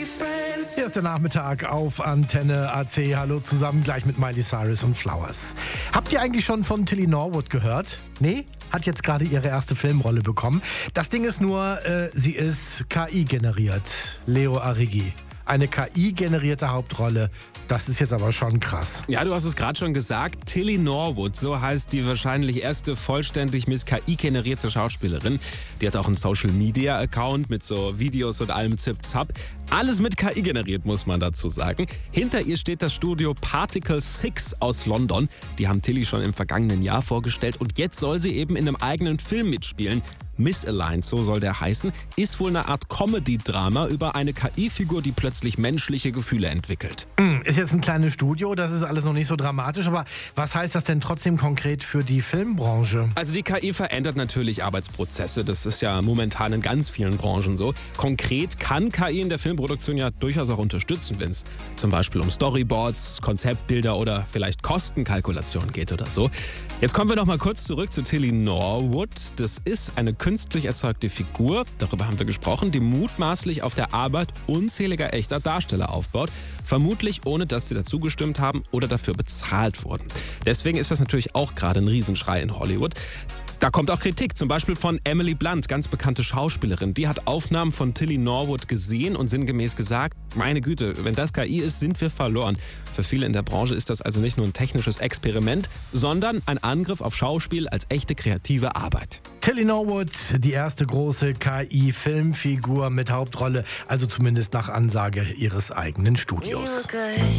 Hier ist der Nachmittag auf Antenne AC. Hallo zusammen, gleich mit Miley Cyrus und Flowers. Habt ihr eigentlich schon von Tilly Norwood gehört? Nee? Hat jetzt gerade ihre erste Filmrolle bekommen. Das Ding ist nur, sie ist KI-generiert. Leo Arrighi. Eine KI-generierte Hauptrolle. Das ist jetzt aber schon krass. Ja, du hast es gerade schon gesagt. Tilly Norwood, so heißt die wahrscheinlich erste vollständig mit KI generierte Schauspielerin. Die hat auch einen Social-Media-Account mit so Videos und allem Zip-Zap. Alles mit KI generiert, muss man dazu sagen. Hinter ihr steht das Studio Particle 6 aus London. Die haben Tilly schon im vergangenen Jahr vorgestellt und jetzt soll sie eben in einem eigenen Film mitspielen. Misaligned, so soll der heißen, ist wohl eine Art Comedy-Drama über eine KI-Figur, die plötzlich menschliche Gefühle entwickelt. Ist jetzt ein kleines Studio, das ist alles noch nicht so dramatisch, aber was heißt das denn trotzdem konkret für die Filmbranche? Also die KI verändert natürlich Arbeitsprozesse, das ist ja momentan in ganz vielen Branchen so. Konkret kann KI in der Filmproduktion ja durchaus auch unterstützen, wenn es zum Beispiel um Storyboards, Konzeptbilder oder vielleicht Kostenkalkulationen geht oder so. Jetzt kommen wir noch mal kurz zurück zu Tilly Norwood. Das ist eine künstlich erzeugte Figur, darüber haben wir gesprochen, die mutmaßlich auf der Arbeit unzähliger echter Darsteller aufbaut, vermutlich ohne, dass sie dazu gestimmt haben oder dafür bezahlt wurden. Deswegen ist das natürlich auch gerade ein Riesenschrei in Hollywood. Da kommt auch Kritik, zum Beispiel von Emily Blunt, ganz bekannte Schauspielerin. Die hat Aufnahmen von Tilly Norwood gesehen und sinngemäß gesagt, meine Güte, wenn das KI ist, sind wir verloren. Für viele in der Branche ist das also nicht nur ein technisches Experiment, sondern ein Angriff auf Schauspiel als echte kreative Arbeit. Tilly Norwood, die erste große KI-Filmfigur mit Hauptrolle, also zumindest nach Ansage ihres eigenen Studios.